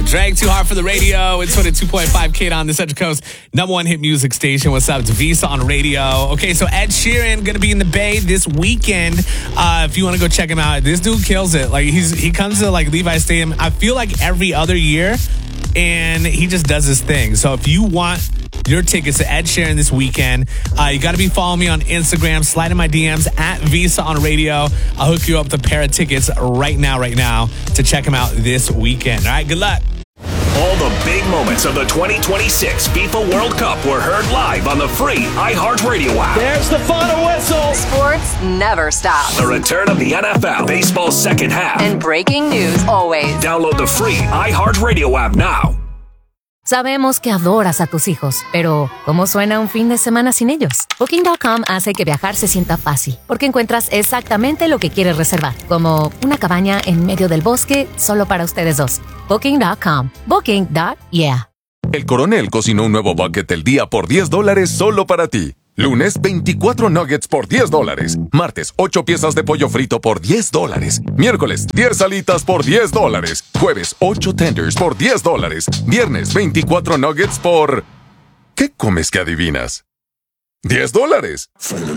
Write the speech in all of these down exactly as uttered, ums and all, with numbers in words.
Drag Too Hard for the Radio. It's twenty-two point five K on the Central Coast. Number one hit music station. What's up? It's Visa on radio. Okay, so Ed Sheeran going to be in the Bay this weekend. Uh, if you want to go check him out, this dude kills it. Like he's he comes to like Levi's Stadium, I feel like every other year, and he just does his thing. So if you want your tickets to Ed Sheeran this weekend, uh, you got to be following me on Instagram. Slide in my D Ms at Visa on radio. I'll hook you up with a pair of tickets right now, right now to check him out this weekend. All right, good luck. All the big moments of the twenty twenty-six FIFA World Cup were heard live on the free iHeartRadio app. There's the final whistle. Sports never stop. The return of the N F L, baseball's second half. And breaking news always. Download the free iHeartRadio app now. Sabemos que adoras a tus hijos, pero ¿cómo suena un fin de semana sin ellos? Booking punto com hace que viajar se sienta fácil, porque encuentras exactamente lo que quieres reservar, como una cabaña en medio del bosque solo para ustedes dos. Booking punto com. Booking. Yeah. El Coronel cocinó un nuevo bucket del día por diez dólares solo para ti. Lunes, veinticuatro nuggets por diez dólares. Martes, ocho piezas de pollo frito por diez dólares. Miércoles, diez alitas por diez dólares. Jueves, ocho tenders por diez dólares. Viernes, veinticuatro nuggets por... ¿Qué comes que adivinas? diez dólares.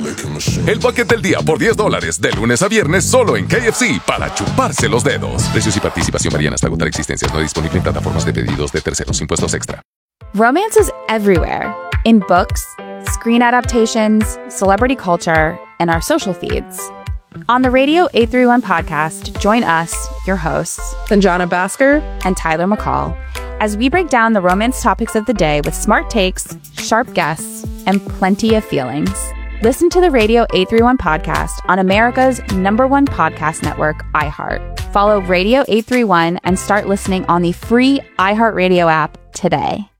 El bucket del día por diez dólares. De lunes a viernes solo en K F C para chuparse los dedos. Precios y participación varían hasta agotar existencias. No disponible en plataformas de pedidos de terceros. Impuestos extra. Romance is everywhere. In books, screen adaptations, celebrity culture, and our social feeds. On the Radio eight thirty-one podcast, join us, your hosts, Sanjana Bhaskar and Tyler McCall, as we break down the romance topics of the day with smart takes, sharp guests, and plenty of feelings. Listen to the Radio eight thirty-one podcast on America's number one podcast network, iHeart. Follow Radio eight thirty-one and start listening on the free iHeartRadio app today.